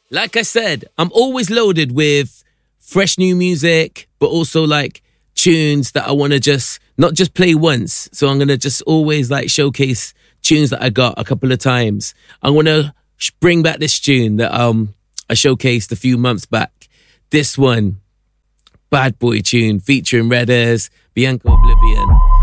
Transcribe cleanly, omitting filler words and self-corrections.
Like I said, I'm always loaded with fresh new music, but also like tunes that I want to just not just play once. So I'm going to just always like showcase tunes that I got a couple of times. I'm going to bring back this tune that I showcased a few months back. This one, Bad Boy tune featuring Redders, Bianca Oblivion.